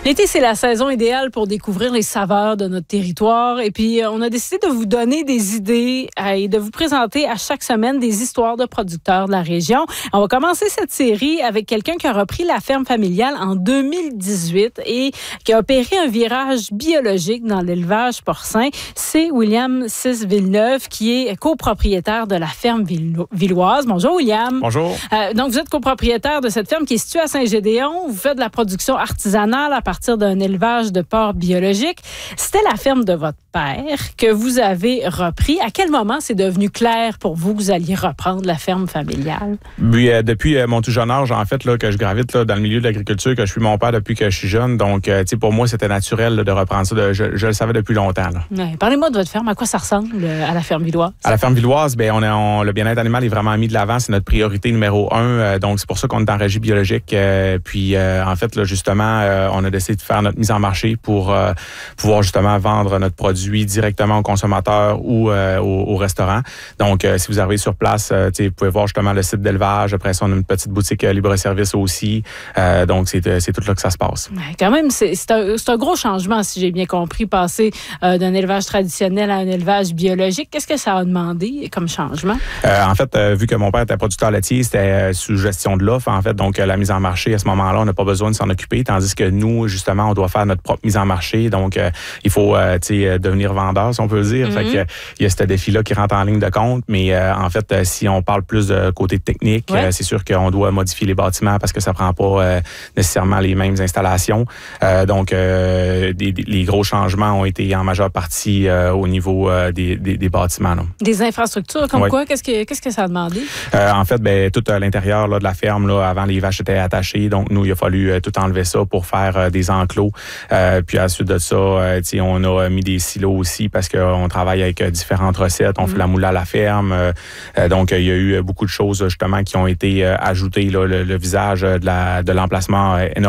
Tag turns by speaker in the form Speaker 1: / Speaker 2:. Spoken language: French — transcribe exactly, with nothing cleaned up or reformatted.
Speaker 1: L'été, c'est la saison idéale pour découvrir les saveurs de notre territoire. Et puis, on a décidé de vous donner des idées et de vous présenter à chaque semaine des histoires de producteurs de la région. On va commencer cette série avec quelqu'un qui a repris la ferme familiale en deux mille dix-huit et qui a opéré un virage biologique dans l'élevage porcin. C'est William Siss-Villeneuve qui est copropriétaire de la ferme villoise. Bonjour, William.
Speaker 2: Bonjour.
Speaker 1: Euh, donc, vous êtes copropriétaire de cette ferme qui est située à Saint-Gédéon. Vous faites de la production artisanale à partir d'un élevage de porcs biologiques. C'était la ferme de votre père que vous avez repris. À quel moment c'est devenu clair pour vous que vous alliez reprendre la ferme familiale?
Speaker 2: Oui, euh, depuis euh, mon tout jeune âge, en fait, là, que je gravite là, dans le milieu de l'agriculture, que je suis mon père depuis que je suis jeune. Donc, euh, tu sais, pour moi, c'était naturel là, de reprendre ça. De, je, je le savais depuis longtemps. Là.
Speaker 1: Ouais, parlez-moi de votre ferme. À quoi ça ressemble euh, à la ferme villoise?
Speaker 2: À la ferme villoise, ben, on, est, on le bien-être animal est vraiment mis de l'avant. C'est notre priorité numéro un. Euh, donc, c'est pour ça qu'on est en régie biologique. Euh, puis, euh, en fait, là, justement, euh, on a décidé de faire notre mise en marché pour euh, pouvoir justement vendre notre produit directement aux consommateurs ou euh, au, au restaurant. Donc, euh, si vous arrivez sur place, euh, vous pouvez voir justement le site d'élevage. Après ça, on a une petite boutique euh, libre-service aussi. Euh, donc, c'est, c'est tout là que ça se passe.
Speaker 1: Ouais, quand même, c'est, c'est, un, c'est un gros changement, si j'ai bien compris, passer euh, d'un élevage traditionnel à un élevage biologique. Qu'est-ce que ça a demandé comme changement?
Speaker 2: Euh, en fait, euh, vu que mon père était producteur laitier, c'était euh, sous gestion de l'offre, en fait. Donc, euh, la mise en marché, à ce moment-là, on n'a pas besoin de s'en occuper. Tandis que nous, justement, on doit faire notre propre mise en marché. Donc, euh, il faut euh, devenir vendeur, si on peut le dire. Mm-hmm. Fait que, il y a ce défi-là qui rentre en ligne de compte. Mais euh, en fait, euh, si on parle plus de côté technique, ouais. euh, c'est sûr qu'on doit modifier les bâtiments parce que ça prend pas euh, nécessairement les mêmes installations. Euh, donc, euh, des, des, les gros changements ont été en majeure partie euh, au niveau euh, des, des, des bâtiments. Là.
Speaker 1: Des infrastructures, comme ouais. quoi? Qu'est-ce que, qu'est-ce que ça a demandé?
Speaker 2: Euh, en fait, ben, tout à l'intérieur là, de la ferme, là, avant, les vaches étaient attachées. Donc, nous, il a fallu euh, tout enlever ça pour faire euh, des enclos. Euh, puis, à la suite de ça, euh, on a mis des silos aussi parce qu'on travaille avec euh, différentes recettes. On mmh. fait la moule à la ferme. Euh, donc, il y a eu beaucoup de choses, justement, qui ont été euh, ajoutées. Là, le, le visage de, la, de l'emplacement euh, énorme.